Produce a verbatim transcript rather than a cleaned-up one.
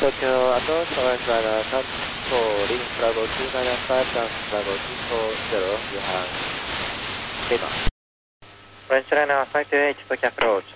Tokyo Atto, Soares Radar Top four, leading Bravo two nine five, down to Bravo two four zero, you have clear. French Runner five two eight, Tokyo approach.